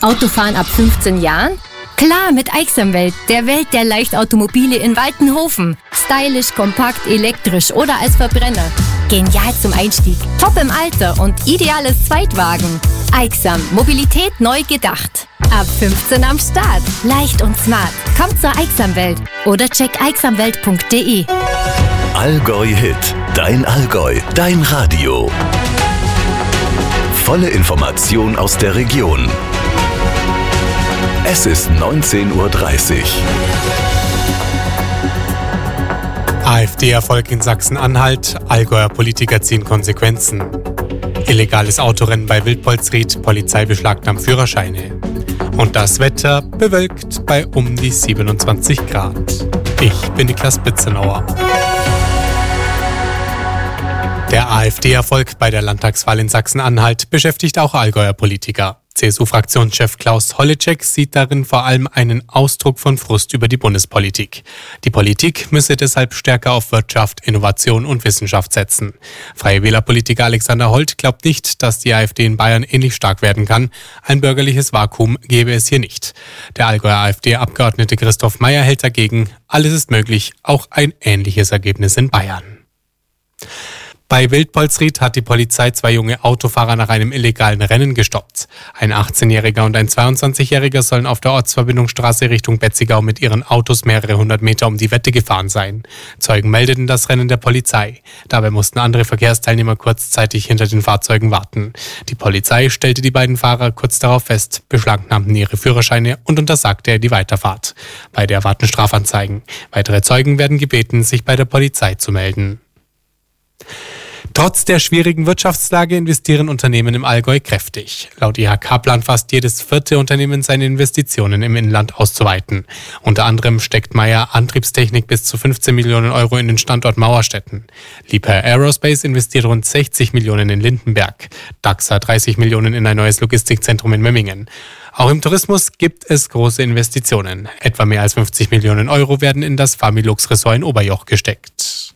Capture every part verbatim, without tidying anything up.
Autofahren ab fünfzehn Jahren? Klar, mit Aixamwelt, der Welt der Leichtautomobile in Waltenhofen. Stylisch, kompakt, elektrisch oder als Verbrenner. Genial zum Einstieg, top im Alter und ideales Zweitwagen. Aixam, Mobilität neu gedacht. Ab fünfzehn am Start. Leicht und smart. Kommt zur Aixamwelt oder check aixamwelt punkt de. Allgäu Hit. Dein Allgäu. Dein Radio. Volle Information aus der Region. Es ist neunzehn Uhr dreißig. AfD-Erfolg in Sachsen-Anhalt, Allgäuer Politiker ziehen Konsequenzen. Illegales Autorennen bei Wildpolsried, Polizei beschlagnahmt Führerscheine. Und das Wetter bewölkt bei um die siebenundzwanzig Grad. Ich bin Niklas Bitzenauer. Der AfD-Erfolg bei der Landtagswahl in Sachsen-Anhalt beschäftigt auch Allgäuer Politiker. C S U-Fraktionschef Klaus Holleczek sieht darin vor allem einen Ausdruck von Frust über die Bundespolitik. Die Politik müsse deshalb stärker auf Wirtschaft, Innovation und Wissenschaft setzen. Freie Wähler-Politiker Alexander Holt glaubt nicht, dass die AfD in Bayern ähnlich stark werden kann. Ein bürgerliches Vakuum gäbe es hier nicht. Der Allgäuer AfD-Abgeordnete Christoph Meyer hält dagegen, alles ist möglich, auch ein ähnliches Ergebnis in Bayern. Bei Wildpolsried hat die Polizei zwei junge Autofahrer nach einem illegalen Rennen gestoppt. Ein achtzehnjähriger und ein zweiundzwanzigjähriger sollen auf der Ortsverbindungsstraße Richtung Betzigau mit ihren Autos mehrere hundert Meter um die Wette gefahren sein. Zeugen meldeten das Rennen der Polizei. Dabei mussten andere Verkehrsteilnehmer kurzzeitig hinter den Fahrzeugen warten. Die Polizei stellte die beiden Fahrer kurz darauf fest, beschlagnahmten ihre Führerscheine und untersagte die Weiterfahrt. Beide erwarten Strafanzeigen. Weitere Zeugen werden gebeten, sich bei der Polizei zu melden. Trotz der schwierigen Wirtschaftslage investieren Unternehmen im Allgäu kräftig. Laut I H K plant fast jedes vierte Unternehmen seine Investitionen im Inland auszuweiten. Unter anderem steckt Meyer Antriebstechnik bis zu fünfzehn Millionen Euro in den Standort Mauerstetten. Liebherr Aerospace investiert rund sechzig Millionen in Lindenberg. DAXA dreißig Millionen in ein neues Logistikzentrum in Memmingen. Auch im Tourismus gibt es große Investitionen. Etwa mehr als fünfzig Millionen Euro werden in das Familux-Ressort in Oberjoch gesteckt.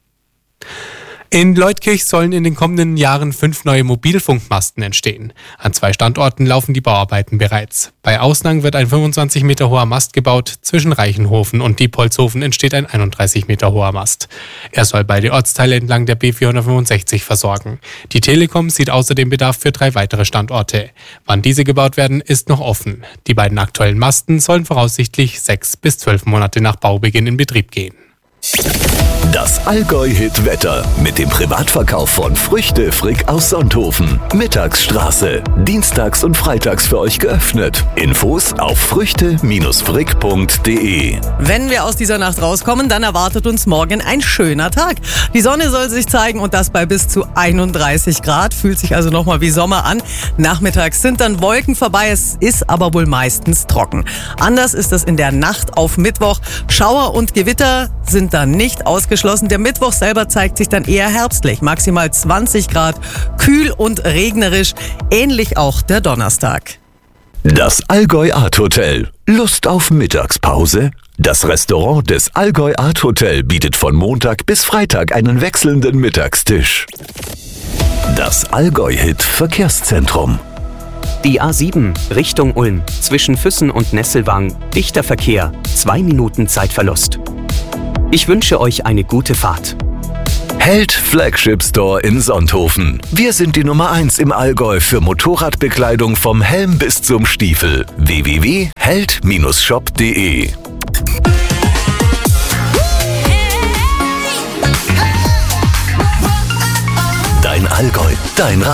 In Leutkirch sollen in den kommenden Jahren fünf neue Mobilfunkmasten entstehen. An zwei Standorten laufen die Bauarbeiten bereits. Bei Ausnang wird ein fünfundzwanzig Meter hoher Mast gebaut, zwischen Reichenhofen und Diepholzhofen entsteht ein einunddreißig Meter hoher Mast. Er soll beide Ortsteile entlang der B vierhundertfünfundsechzig versorgen. Die Telekom sieht außerdem Bedarf für drei weitere Standorte. Wann diese gebaut werden, ist noch offen. Die beiden aktuellen Masten sollen voraussichtlich sechs bis zwölf Monate nach Baubeginn in Betrieb gehen. Das Allgäu-Hit-Wetter mit dem Privatverkauf von Früchte Frick aus Sonthofen. Mittagsstraße. Dienstags und freitags für euch geöffnet. Infos auf früchte frick punkt de. Wenn wir aus dieser Nacht rauskommen, dann erwartet uns morgen ein schöner Tag. Die Sonne soll sich zeigen und das bei bis zu einunddreißig Grad. Fühlt sich also nochmal wie Sommer an. Nachmittags sind dann Wolken vorbei. Es ist aber wohl meistens trocken. Anders ist es in der Nacht auf Mittwoch. Schauer und Gewitter sind dann nicht ausgeschlossen. Der Mittwoch selber zeigt sich dann eher herbstlich, maximal zwanzig Grad, kühl und regnerisch, ähnlich auch der Donnerstag. Das Allgäu Art Hotel. Lust auf Mittagspause? Das Restaurant des Allgäu Art Hotel bietet von Montag bis Freitag einen wechselnden Mittagstisch. Das Allgäu-Hit Verkehrszentrum. Die A sieben Richtung Ulm, zwischen Füssen und Nesselwang, dichter Verkehr, zwei Minuten Zeitverlust. Ich wünsche euch eine gute Fahrt. Held Flagship Store in Sonthofen. Wir sind die Nummer eins im Allgäu für Motorradbekleidung vom Helm bis zum Stiefel. w w w punkt held shop punkt de. Dein Allgäu, dein Radio.